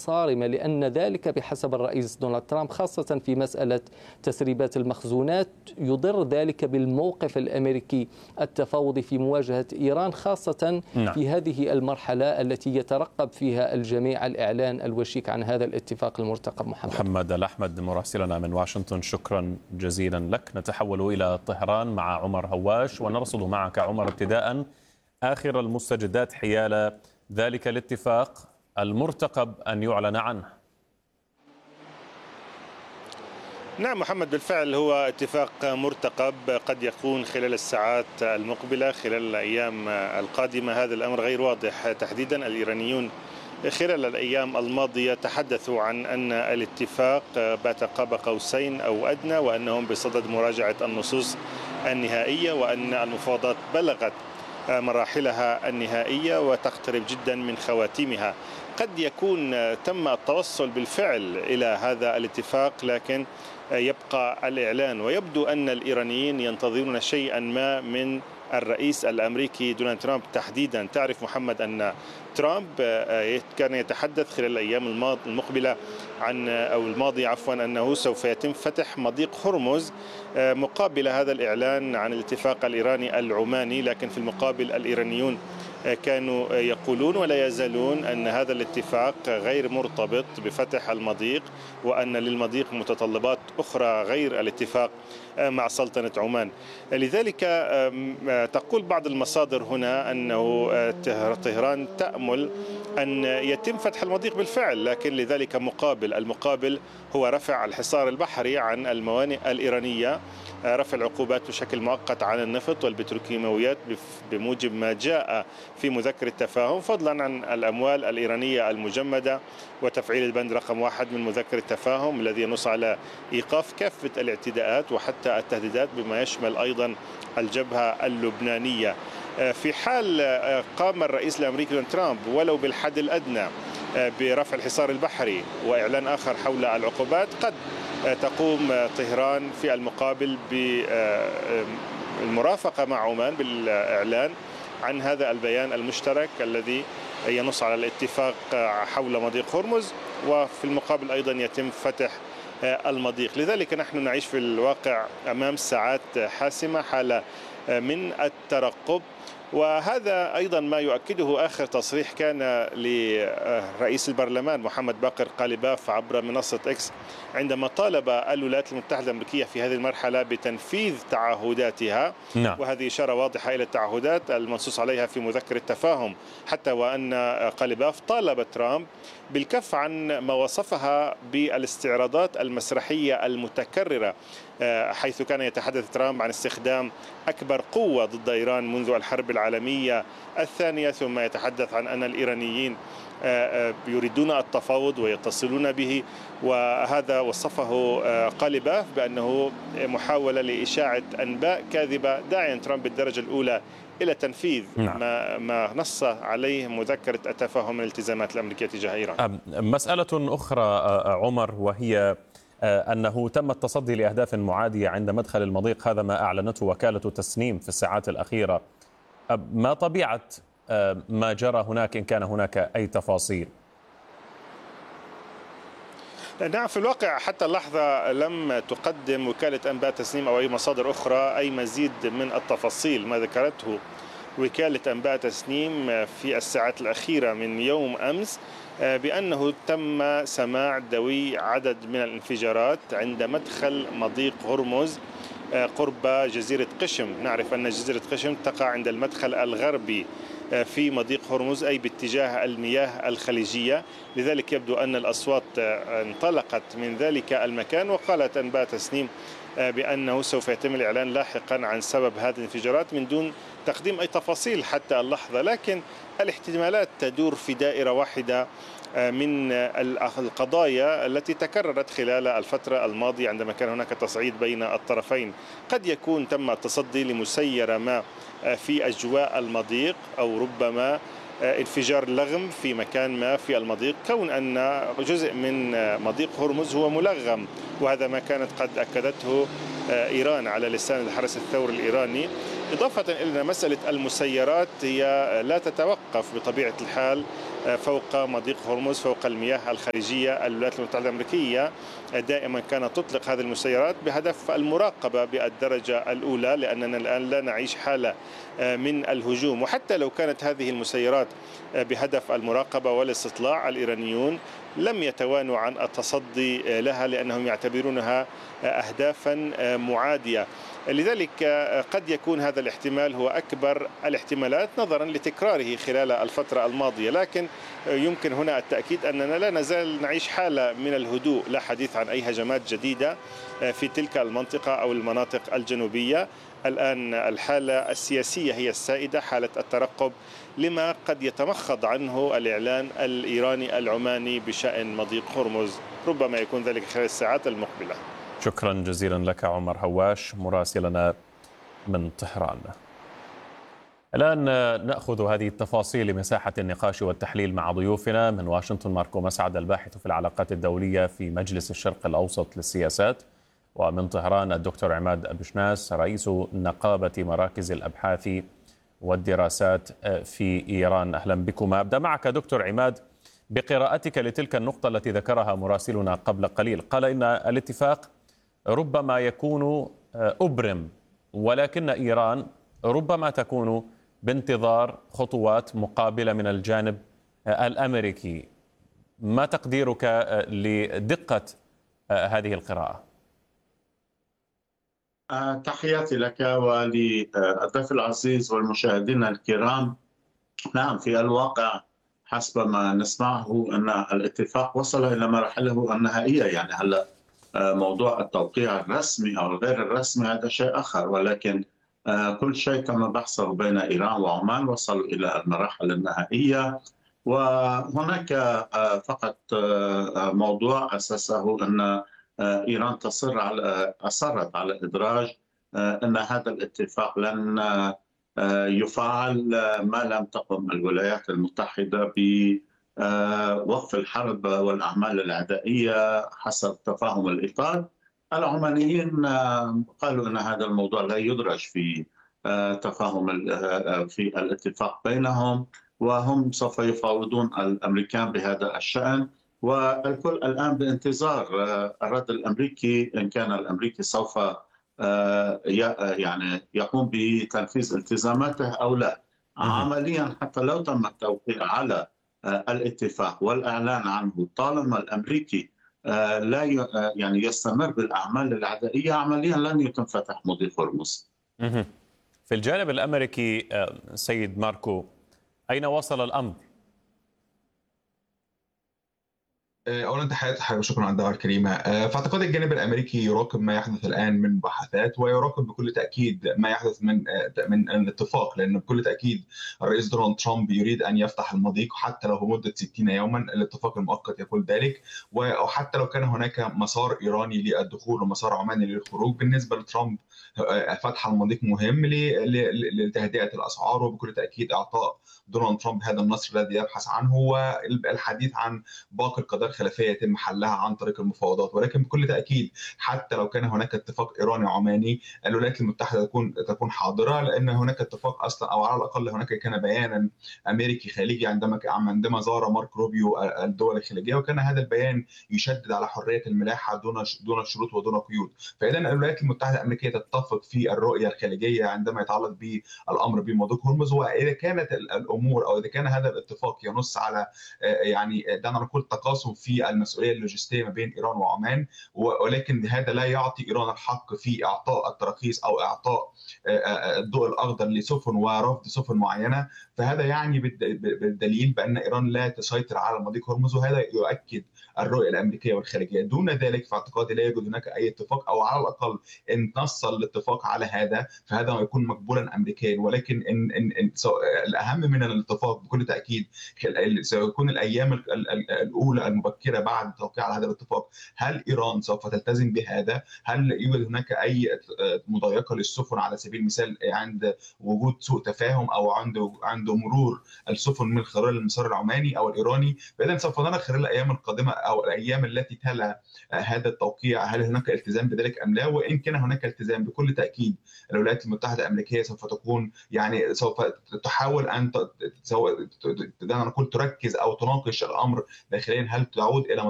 صارمة، لأن ذلك بحسب الرئيس دونالد ترامب خاصة في مسألة تسريبات المخزونات يضر ذلك بالموقف الأمريكي التفاوضي في مواجهة إيران، خاصة في هذه المرحلة التي يترقب فيها الجميع الإعلان الوشيك عن هذا الاتفاق المرتقب. محمد الأحمد مراسلنا من واشنطن، شكرا جزيلا لك. نتحول إلى طهران مع عمر هواش ونرصد معك عمر ابتداء آخر المستجدات حيال ذلك الاتفاق المرتقب أن يعلن عنه. نعم محمد، بالفعل هو اتفاق مرتقب قد يكون خلال الساعات المقبلة، خلال الأيام القادمة. هذا الأمر غير واضح تحديدا. الإيرانيون خلال الأيام الماضية تحدثوا عن أن الاتفاق بات قاب قوسين أو أدنى، وأنهم بصدد مراجعة النصوص النهائية، وأن المفاوضات بلغت مراحلها النهائية وتقترب جدا من خواتيمها. قد يكون تم التوصل بالفعل إلى هذا الاتفاق، لكن يبقى الإعلان، ويبدو أن الإيرانيين ينتظرون شيئا ما من الرئيس الأمريكي دونالد ترامب تحديدا. تعرف محمد أن ترامب كان يتحدث خلال الأيام المقبلة الماضية أنه سوف يتم فتح مضيق هرمز مقابل هذا الإعلان عن الاتفاق الإيراني العماني، لكن في المقابل الإيرانيون كانوا يقولون ولا يزالون أن هذا الاتفاق غير مرتبط بفتح المضيق، وأن للمضيق متطلبات أخرى غير الاتفاق مع سلطنة عمان. لذلك تقول بعض المصادر هنا أنه طهران تأمل أن يتم فتح المضيق بالفعل، لكن لذلك المقابل هو رفع الحصار البحري عن الموانئ الإيرانية، رفع العقوبات بشكل مؤقت عن النفط والبتروكيماويات بموجب ما جاء في مذكر التفاهم، فضلا عن الأموال الإيرانية المجمدة وتفعيل البند رقم 1 من مذكر التفاهم الذي ينص على إيقاف كافة الاعتداءات وحتى التهديدات بما يشمل أيضا الجبهة اللبنانية. في حال قام الرئيس الأمريكي دونالد ترامب ولو بالحد الأدنى برفع الحصار البحري وإعلان آخر حول العقوبات، قد تقوم طهران في المقابل بالمرافقة مع عمان بالإعلان عن هذا البيان المشترك الذي ينص على الاتفاق حول مضيق هرمز، وفي المقابل أيضا يتم فتح المضيق. لذلك نحن نعيش في الواقع أمام ساعات حاسمة، حالة من الترقب. وهذا أيضا ما يؤكده آخر تصريح كان لرئيس البرلمان محمد باقر قالباف عبر منصة إكس، عندما طالب الولايات المتحدة الأمريكية في هذه المرحلة بتنفيذ تعهداتها. وهذه إشارة واضحة إلى التعهدات المنصوص عليها في مذكر التفاهم، حتى وأن قالباف طالب ترامب بالكف عن ما وصفها بالاستعراضات المسرحية المتكررة، حيث كان يتحدث ترامب عن استخدام أكبر قوة ضد إيران منذ الحرب العالمية الثانية، ثم يتحدث عن أن الإيرانيين يريدون التفاوض ويتصلون به، وهذا وصفه قالباف بأنه محاولة لإشاعة أنباء كاذبة، داعيا ترامب بالدرجة الأولى إلى تنفيذ ما نص عليه مذكرة التفاهم من الالتزامات الأمريكية تجاه إيران. مسألة أخرى عمر، وهي أنه تم التصدي لأهداف معادية عند مدخل المضيق، هذا ما أعلنته وكالة تسنيم في الساعات الأخيرة. ما طبيعة ما جرى هناك إن كان هناك أي تفاصيل؟ نعم، في الواقع حتى اللحظة لم تقدم وكالة أنباء تسنيم أو أي مصادر أخرى أي مزيد من التفاصيل. ما ذكرته وكالة أنباء تسنيم في الساعات الأخيرة من يوم أمس بأنه تم سماع دوي عدد من الانفجارات عند مدخل مضيق هرمز قرب جزيرة قشم. نعرف أن جزيرة قشم تقع عند المدخل الغربي في مضيق هرمز، أي باتجاه المياه الخليجية. لذلك يبدو أن الأصوات انطلقت من ذلك المكان، وقالت أنباء تسنيم بأنه سوف يتم الإعلان لاحقا عن سبب هذه الانفجارات من دون تقديم أي تفاصيل حتى اللحظة. لكن الاحتمالات تدور في دائرة واحدة من القضايا التي تكررت خلال الفترة الماضية عندما كان هناك تصعيد بين الطرفين. قد يكون تم التصدي لمسيرة ما في أجواء المضيق، أو ربما انفجار لغم في مكان ما في المضيق، كون أن جزء من مضيق هرمز هو ملغم، وهذا ما كانت قد أكدته إيران على لسان الحرس الثوري الإيراني. إضافة إلى مسألة المسيرات هي لا تتوقف بطبيعة الحال فوق مضيق هرمز، فوق المياه الخارجية. الولايات المتحدة الأمريكية دائما كانت تطلق هذه المسيرات بهدف المراقبة بالدرجة الأولى، لأننا الآن لا نعيش حالة من الهجوم. وحتى لو كانت هذه المسيرات بهدف المراقبة والاستطلاع، الإيرانيون لم يتوانوا عن التصدي لها لأنهم يعتبرونها أهدافا معادية. لذلك قد يكون هذا الاحتمال هو أكبر الاحتمالات نظرا لتكراره خلال الفترة الماضية، لكن يمكن هنا التأكيد أننا لا نزال نعيش حالة من الهدوء، لا حديث عن أي هجمات جديدة في تلك المنطقة أو المناطق الجنوبية. الآن الحالة السياسية هي السائدة، حالة الترقب لما قد يتمخض عنه الإعلان الإيراني العماني بشأن مضيق هرمز، ربما يكون ذلك خلال الساعات المقبلة. شكرا جزيلا لك عمر هواش مراسلنا من طهران. الآن نأخذ هذه التفاصيل لمساحة النقاش والتحليل مع ضيوفنا من واشنطن ماركو مسعد الباحث في العلاقات الدولية في مجلس الشرق الأوسط للسياسات، ومن طهران الدكتور عماد أبشناس رئيس نقابة مراكز الأبحاث والدراسات في إيران. أهلا بكم. أبدأ معك دكتور عماد بقراءتك لتلك النقطة التي ذكرها مراسلنا قبل قليل. قال إن الاتفاق ربما يكون أبرم، ولكن إيران ربما تكون بانتظار خطوات مقابلة من الجانب الأمريكي. ما تقديرك لدقة هذه القراءة؟ تحياتي لك وللضيف العزيز والمشاهدين الكرام. نعم، في الواقع حسب ما نسمعه أن الاتفاق وصل إلى مراحله النهائية. يعني هلا موضوع التوقيع الرسمي أو الغير الرسمي هذا شيء آخر، ولكن كل شيء تم بحثه بين إيران وعمان وصلوا إلى المراحل النهائية. وهناك فقط موضوع أساسه أن إيران أصرت على إدراج أن هذا الاتفاق لن يفعل ما لم تقم الولايات المتحدة بوقف الحرب والأعمال العدائية حسب تفاهم الإطار. العمانيين قالوا أن هذا الموضوع لا يدرج في تفاهم في الاتفاق بينهم، وهم سوف يفاوضون الأمريكان بهذا الشأن. والكل الآن بانتظار الرد الأمريكي، إن كان الأمريكي سوف يعني يقوم بتنفيذ التزاماته أو لا. عمليا حتى لو تم التوقيع على الاتفاق والإعلان عنه، طالما الأمريكي لا يعني يستمر بالأعمال العدائية، عمليا لن يتم فتح مضيق هرمز. في الجانب الأمريكي سيد ماركو، أين وصل الأمر؟ اولا تحياتي وشكرا على الدعوه الكريمه. في اعتقاد الجانب الامريكي يراقب ما يحدث الان من مباحثات، ويراقب بكل تاكيد ما يحدث من الاتفاق، لان بكل تاكيد الرئيس دونالد ترامب يريد ان يفتح المضيق حتى لو بمده 60 يوما. الاتفاق المؤقت يقول ذلك، وحتى لو كان هناك مسار ايراني للدخول ومسار عماني للخروج، بالنسبه لترامب فتح المضيق مهم لتهدئه الاسعار، وبكل تاكيد اعطاء دونالد ترامب هذا النصر الذي يبحث عنه، والحديث عن باقي القضايا الخلافيه يتم حلها عن طريق المفاوضات. ولكن بكل تاكيد حتى لو كان هناك اتفاق ايراني عماني، الولايات المتحده تكون حاضره، لان هناك اتفاق اصلا، او على الاقل هناك كان بيانا امريكي خارجي عندما زار مارك روبيو الدول الخليجيه، وكان هذا البيان يشدد على حريه الملاحه دون شروط ودون قيود. فاذا الولايات المتحده الامريكيه تتفق في الرؤيه الخارجيه عندما يتعلق بالامر بمضيق هرمز. واذا كانت الامور او اذا كان هذا الاتفاق ينص على يعني دعنا نقول تقاسم في المسؤوليه اللوجستيه ما بين ايران وعمان، ولكن هذا لا يعطي ايران الحق في اعطاء التراخيص او اعطاء الضوء الاخضر لسفن ورفض سفن معينه، فهذا يعني بالدليل بان ايران لا تسيطر على مضيق هرمز، وهذا يؤكد الرؤيه الامريكيه والخارجيه. دون ذلك في اعتقادي لا يوجد هناك اي اتفاق، او على الاقل ان نص الاتفاق على هذا فهذا يكون مقبولا امريكيا. ولكن إن الاهم من الاتفاق بكل تاكيد سيكون الايام الاولى المبكره مبكره بعد توقيع على هذا الاتفاق، هل ايران سوف تلتزم بهذا؟ هل يوجد هناك اي مضايقه للسفن على سبيل المثال عند وجود سوء تفاهم او عند مرور السفن من خلال المسار العماني او الايراني؟ فاذا سوف نرى خلال الايام القادمه او الايام التي تلا هذا التوقيع هل هناك التزام بذلك ام لا. وان كان هناك التزام بكل تاكيد الولايات المتحده الامريكيه سوف تكون يعني سوف تحاول ان دعنا نقول تركز او تناقش الامر داخليا، هل تعود الى